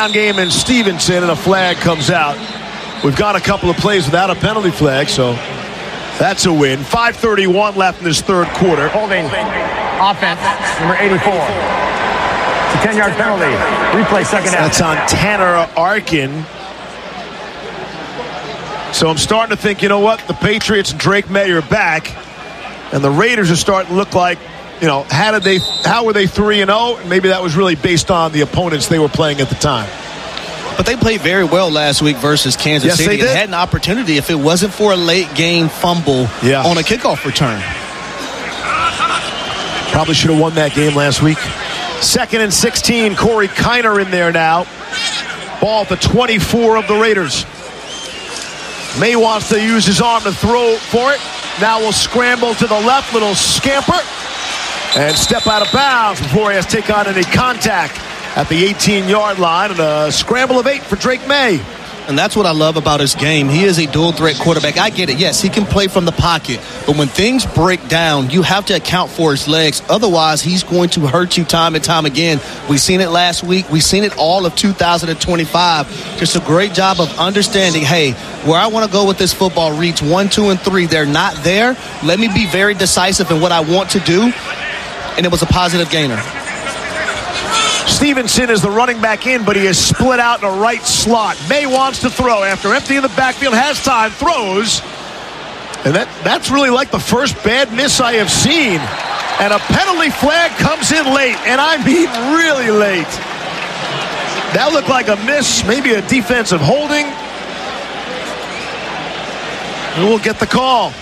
Game in Stevenson, and a flag comes out. We've got a couple of plays without a penalty flag, so that's a win. 5:31 left in this third quarter. Holding offense, number 84. It's a 10-yard penalty. Replay second half. That's on Tanner Arkin. So I'm starting to think, you know what? The Patriots and Drake May are back, and the Raiders are starting to look like, you know, how were they 3-0? Maybe that was really based on the opponents they were playing at the time. But they played very well last week versus Kansas City. They did. Had an opportunity if it wasn't for a late game fumble on a kickoff return. Probably should have won that game last week. 2nd and 16. Corey Kiner in there now. Ball at the 24 of the Raiders. May wants to use his arm to throw for it. Now will scramble to the left. Little scamper. And step out of bounds before he has to take on any contact at the 18-yard line. And a scramble of 8 for Drake May. And that's what I love about his game. He is a dual-threat quarterback. I get it. Yes, he can play from the pocket. But when things break down, you have to account for his legs. Otherwise, he's going to hurt you time and time again. We've seen it last week. We've seen it all of 2025. Just a great job of understanding, hey, where I want to go with this football reads 1, 2, and 3. They're not there. Let me be very decisive in what I want to do. And it was a positive gainer. Stevenson is the running back in, but he is split out in a right slot. May wants to throw after emptying the backfield, has time, throws. And that's really like the first bad miss I have seen. And a penalty flag comes in late, and I mean really late. That looked like a miss, maybe a defensive holding. And we'll get the call.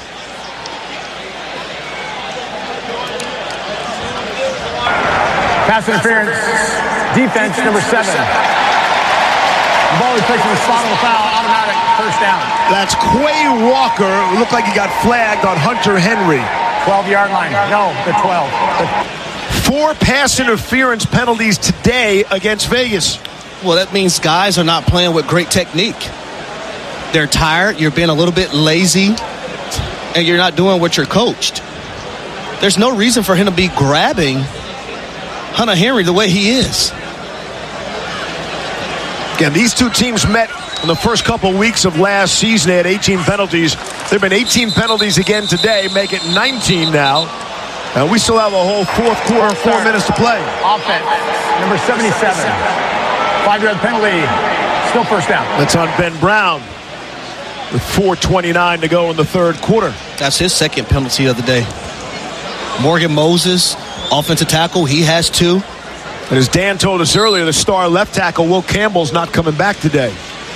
Pass interference, defense, number 7. The ball is placed in the spot on the foul, automatic, first down. That's Quay Walker. It looked like he got flagged on Hunter Henry. 12-yard line. No, the 12. 4 pass interference penalties today against Vegas. Well, that means guys are not playing with great technique. They're tired, you're being a little bit lazy, and you're not doing what you're coached. There's no reason for him to be grabbing Hunter Henry the way he is. Again, these two teams met in the first couple weeks of last season. They had 18 penalties. There have been 18 penalties again today, make it 19 now. And we still have a whole fourth quarter, 4 minutes to play. Offense, number 77. 5-yard penalty, still first down. That's on Ben Brown with 4:29 to go in the third quarter. That's his second penalty of the day. Morgan Moses, offensive tackle, he has 2. And as Dan told us earlier, the star left tackle, Will Campbell's not coming back today.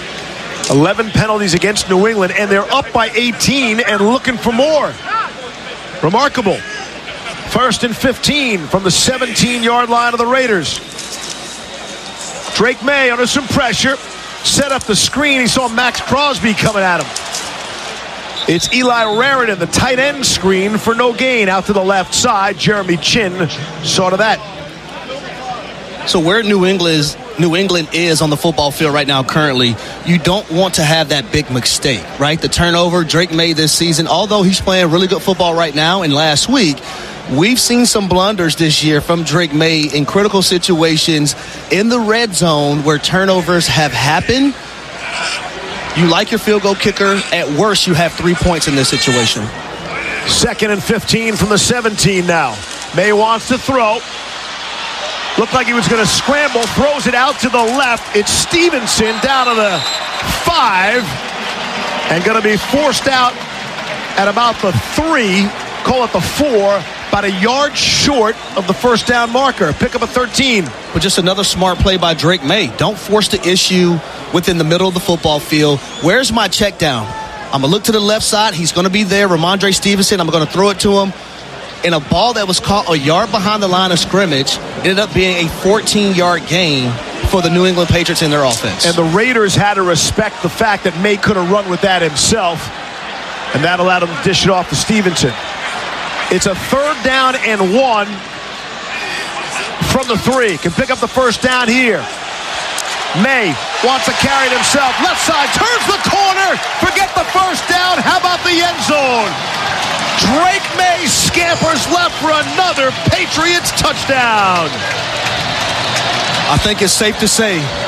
11 penalties against New England, and they're up by 18 and looking for more. Remarkable. 1st and 15 from the 17-yard line of the Raiders. Drake May under some pressure. Set up the screen. He saw Max Crosby coming at him. It's Eli Raritan, the tight end screen for no gain out to the left side. Jeremy Chin saw to that. So where New England is on the football field right now currently, you don't want to have that big mistake, right? The turnover, Drake May this season, although he's playing really good football right now, and last week, we've seen some blunders this year from Drake May in critical situations in the red zone where turnovers have happened. You like your field goal kicker. At worst, you have 3 points in this situation. 2nd and 15 from the 17 now. May wants to throw. Looked like he was going to scramble. Throws it out to the left. It's Stevenson down to the 5. And going to be forced out at about the 3. Call it the 4. About a yard short of the first down marker. Pick up a 13. But just another smart play by Drake May. Don't force the issue within the middle of the football field. Where's my check down? I'm going to look to the left side. He's going to be there. Ramondre Stevenson. I'm going to throw it to him. And a ball that was caught a yard behind the line of scrimmage ended up being a 14-yard gain for the New England Patriots in their offense. And the Raiders had to respect the fact that May could have run with that himself. And that allowed him to dish it off to Stevenson. It's a 3rd down and 1 from the 3. Can pick up the first down here. May wants to carry it himself. Left side, turns the corner. Forget the first down. How about the end zone? Drake May scampers left for another Patriots touchdown. I think it's safe to say